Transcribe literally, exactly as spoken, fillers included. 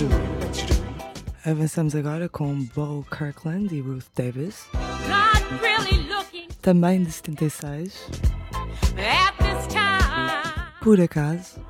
Avançamos agora com Bo Kirkland e Ruth Davis, também de setenta e seis, Por Acaso.